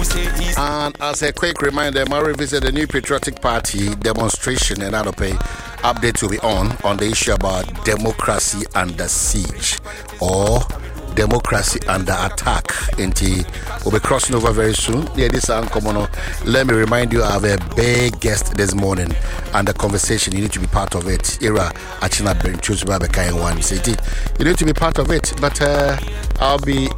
And as a quick reminder, Mary visit the New Patriotic Party demonstration and out of pay update will be on the issue about democracy under siege or democracy under attack. We'll be crossing over very soon. Yeah, this is uncommon. Let me remind you, I have a big guest this morning and the conversation. You need to be part of it. Era Achina Ben choose Babaka and one. You need to be part of it, but I'll be